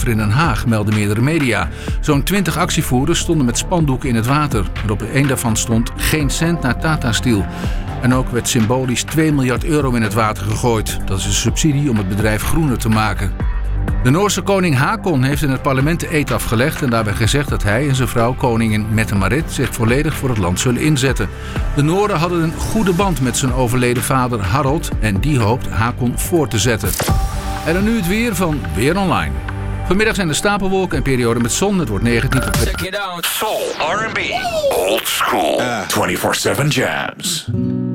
over in Den Haag, melden meerdere media. Zo'n 20 actievoerders stonden met spandoeken in het water. Waarop één daarvan stond: geen cent naar Tata Steel. En ook werd symbolisch 2 miljard euro in het water gegooid. Dat is een subsidie om het bedrijf groener te maken. De Noorse koning Haakon heeft in het parlement de eed afgelegd en daarbij gezegd dat hij en zijn vrouw koningin Mette-Marit zich volledig voor het land zullen inzetten. De Nooren hadden een goede band met zijn overleden vader Harold en die hoopt Haakon voor te zetten. En dan nu het weer van Weer Online. Vanmiddag zijn er stapelwolken en perioden met zon. Het wordt 19 tot 20. Soul, R&B, old school, 24/7 jams.